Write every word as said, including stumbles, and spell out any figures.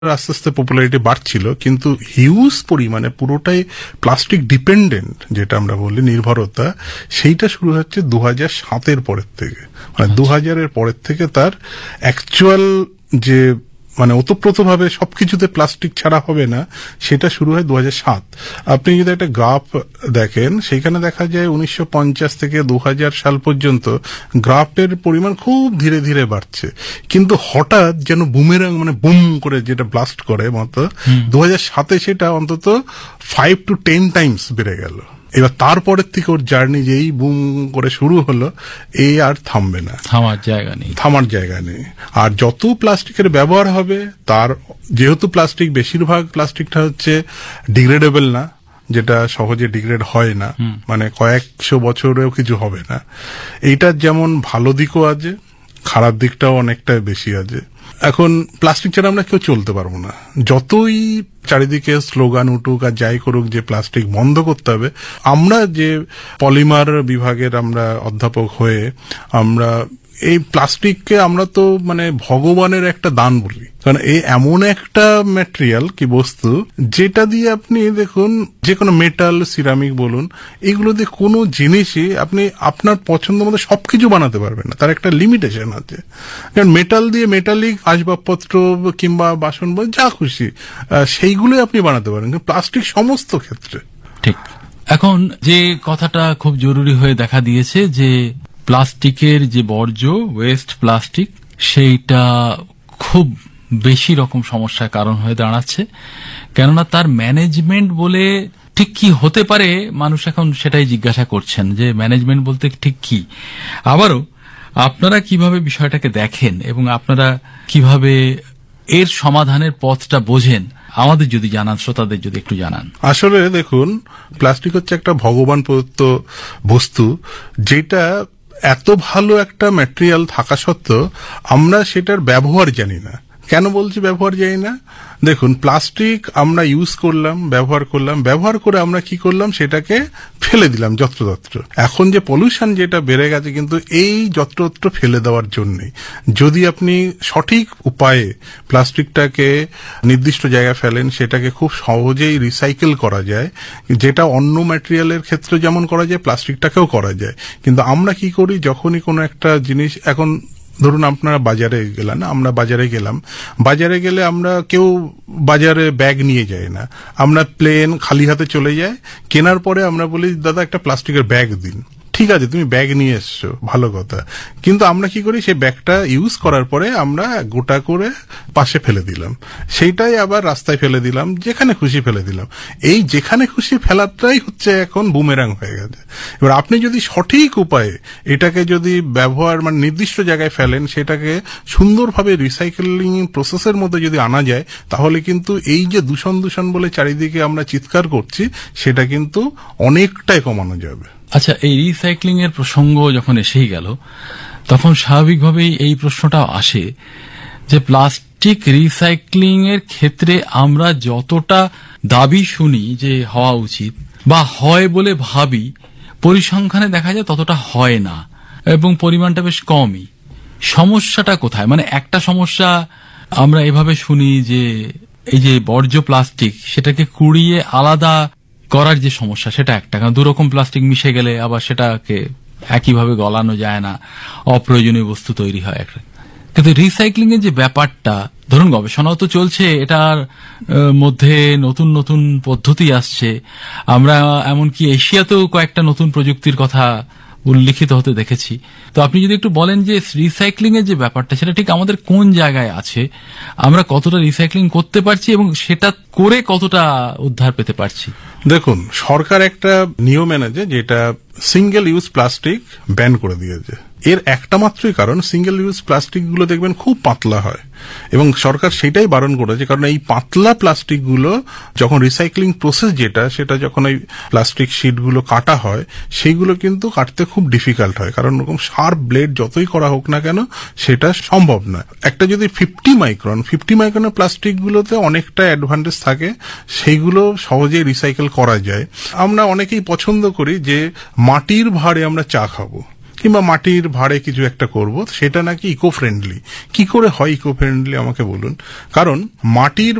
আস্তে আস্তে পপুলারিটি বাড়ছিল, কিন্তু হিউজ পরিমাণে পুরোটাই প্লাস্টিক ডিপেন্ডেন্ট যেটা আমরা বলি নির্ভরতা, সেইটা শুরু হচ্ছে দু হাজার সাতের পরের থেকে। মানে দু হাজারের পরের থেকে তার অ্যাকচুয়াল যে মানে ওতপ্রোতভাবে সবকিছুতে প্লাস্টিক ছাড়া হবে না, সেটা শুরু হয় দু হাজার সাত। আপনি যদি একটা গ্রাফ দেখেন, সেখানে দেখা যায় উনিশশো পঞ্চাশ থেকে দু হাজার সাল পর্যন্ত গ্রাফের পরিমাণ খুব ধীরে ধীরে বাড়ছে, কিন্তু হঠাৎ যেন বুমেরাং মানে বুম করে যেটা ব্লাস্ট করে মতো দু হাজার সাতে সেটা অন্তত ফাইভ টু টেন টাইমস বেড়ে গেল। এবার তারপরের থেকে ওর জার্নি যেই বুম করে শুরু হলো, এই আর থামবে না, থামার জায়গা নেই, থামার জায়গা নেই। আর যত প্লাস্টিকের ব্যবহার হবে, তার যেহেতু প্লাস্টিক বেশিরভাগ প্লাস্টিকটা হচ্ছে ডিগ্রেডেবল না, যেটা সহজে ডিগ্রেড হয় না, মানে কয়েকশো বছরেও কিছু হবে না। এইটার যেমন ভালো দিকও আছে, খারাপ দিকটাও অনেকটা বেশি আছে। এখন প্লাস্টিক ছাড়া আমরা কেউ চলতে পারবো না, যতই চারিদিকে স্লোগান উঠুক আর যাই করুক যে প্লাস্টিক বন্ধ করতে হবে। আমরা যে পলিমার বিভাগের আমরা অধ্যাপক হয়ে আমরা এই প্লাস্টিককে আমরা তো মানে ভগবানের একটা দান বলি, কারণ এই এমন একটা ম্যাটেরিয়াল কি বস্তু যেটা দিয়ে আপনি দেখুন যে কোনো মেটাল সিরামিক বলুন, এগুলো দিয়ে কোনো জিনিসই আপনি আপনার পছন্দ মতো সবকিছু বানাতে পারবেন না, তার একটা লিমিটেশন আছে। কারণ মেটাল দিয়ে মেটালিক আসবাবপত্র কিংবা বাসন যা খুশি সেইগুলোই আপনি বানাতে পারেন, কিন্তু প্লাস্টিক সমস্ত ক্ষেত্রে ঠিক। এখন যে কথাটা খুব জরুরি হয়ে দেখা দিয়েছে যে প্লাস্টিকের যে বর্জ্য ওয়েস্ট প্লাস্টিক, সেইটা খুব বেশি রকম সমস্যার কারণ হয়ে দাঁড়াচ্ছে, কেননা তার ম্যানেজমেন্ট বলে ঠিক কি হতে পারে মানুষ এখন সেটাই জিজ্ঞাসা করছেন যে ম্যানেজমেন্ট বলতে ঠিক কি। আবারও আপনারা কিভাবে বিষয়টাকে দেখেন এবং আপনারা কিভাবে এর সমাধানের পথটা বোঝেন, আমাদের যদি জানান, শ্রোতাদের যদি একটু জানান। আসলে দেখুন, প্লাস্টিক হচ্ছে একটা ভগবান প্রদত্ত বস্তু, যেটা এত ভালো একটা ম্যাটেরিয়াল থাকা সত্ত্বেও আমরা সেটার ব্যবহার জানি না। কেন বলছি ব্যবহার জানি না? দেখুন, প্লাস্টিক আমরা ইউজ করলাম, ব্যবহার করলাম, ব্যবহার করে আমরা কি করলাম, সেটাকে ফেলে দিলাম যত্রতত্র। এখন যে পলিউশন যেটা বেড়ে গেছে, কিন্তু এই যত্রতত্র ফেলে দেওয়ার জন্যই। যদি আপনি সঠিক উপায়ে প্লাস্টিকটাকে নির্দিষ্ট জায়গায় ফেলেন, সেটাকে খুব সহজেই রিসাইকেল করা যায়, যেটা অন্য ম্যাটেরিয়ালের ক্ষেত্রে যেমন করা যায় প্লাস্টিকটাকেও করা যায়। কিন্তু আমরা কি করি, যখনই কোনো একটা জিনিস, এখন ধরুন আপনারা বাজারে গেলেন, আমরা বাজারে গেলাম, বাজারে গেলে আমরা কেউ বাজারে ব্যাগ নিয়ে যাই না, আমরা প্লেন খালি হাতে চলে যাই। কেনার পরে আমরা বলি দাদা একটা প্লাস্টিকের ব্যাগ দিন। ঠিক আছে, তুমি ব্যাগ নিয়ে এসছো, ভালো কথা, কিন্তু আমরা কি করি, সেই ব্যাগটা ইউজ করার পরে আমরা গোটা করে পাশে ফেলে দিলাম, সেইটাই আবার রাস্তায় ফেলে দিলাম, যেখানে খুশি ফেলে দিলাম। এই যেখানে খুশি ফেলাটাই হচ্ছে এখন বুমেরাং হয়ে গেছে। এবার আপনি যদি সঠিক উপায়ে এটাকে যদি ব্যবহার মানে নির্দিষ্ট জায়গায় ফেলেন, সেটাকে সুন্দরভাবে রিসাইকেলিং প্রসেসের মধ্যে যদি আনা যায়, তাহলে কিন্তু এই যে দূষণ দূষণ বলে চারিদিকে আমরা চিৎকার করছি, সেটা কিন্তু অনেকটাই কমানো যাবে। আচ্ছা, এই রিসাইক্লিং এর প্রসঙ্গ যখন এসেই গেল, তখন স্বাভাবিকভাবেই এই প্রশ্নটাও আসে যে প্লাস্টিক রিসাইক্লিং এর ক্ষেত্রে আমরা যতটা দাবি শুনি যে হওয়া উচিত বা হয় বলে ভাবি, পরিসংখ্যানে দেখা যায় ততটা হয় না এবং পরিমাণটা বেশ কমই। সমস্যাটা কোথায়? মানে একটা সমস্যা আমরা এভাবে শুনি যে এই যে বর্জ্য প্লাস্টিক, সেটাকে কুড়িয়ে আলাদা করার যে সমস্যা, সেটা একটা, কারণ দুরকম প্লাস্টিক মিশে গেলে আবার সেটাকে একইভাবে গলানো যায় না, অপ্রয়োজনীয় বস্তু তৈরি হয় একটা। কিন্তু রিসাইক্লিং এর যে ব্যাপারটা, ধরুন গবেষণাও তো চলছে, এটার মধ্যে নতুন নতুন পদ্ধতি আসছে, আমরা এমনকি এশিয়াতেও কয়েকটা নতুন প্রযুক্তির কথা উল্লিখিত হতে দেখেছি। তো আপনি যদি একটু বলেন যে রিসাইক্লিং এর যে ব্যাপারটা, সেটা ঠিক আমাদের কোন জায়গায় আছে, আমরা কতটা রিসাইক্লিং করতে পারছি এবং সেটা করে কতটা উদ্ধার পেতে পারছি। দেখুন, সরকার একটা নিয়ম এনেছে যেটা সিঙ্গেল ইউজ প্লাস্টিক ব্যান করে দিয়েছে। এর একটা মাত্রই কারণ, সিঙ্গেল ইউজ প্লাস্টিক গুলো দেখবেন খুব পাতলা হয়, এবং সরকার সেটাই বারণ করেছে, কারণ এই পাতলা প্লাস্টিক গুলো যখন রিসাইক্লিং প্রসেস যেটা, সেটা যখন এই প্লাস্টিক শিট গুলো কাটা হয়, সেইগুলো কিন্তু কাটতে খুব ডিফিকাল্ট হয়, কারণ ওরকম শার্প ব্লেড যতই করা হোক না কেন সেটা সম্ভব নয়। একটা যদি ফিফটি মাইক্রন ফিফটি মাইক্রনের প্লাস্টিক গুলোতে অনেকটা অ্যাডভান্টেজ থাকে, সেইগুলো সহজেই রিসাইকেল করা যায়। আমরা অনেকেই পছন্দ করি যে মাটির ভাঁড়ে আমরা চা খাবো, কিংবা মাটির ভাড়ে কিছু একটা করব, সেটা নাকি ইকো ফ্রেন্ডলি। কি করে হয় ইকো ফ্রেন্ডলি আমাকে বলুন। কারণ মাটির